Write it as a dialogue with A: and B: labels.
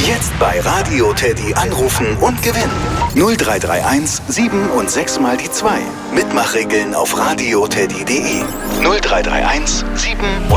A: Jetzt bei Radio Teddy anrufen und gewinnen. 0331 7 und 6 mal die 2. Mitmachregeln auf radioteddy.de. 0331 7 und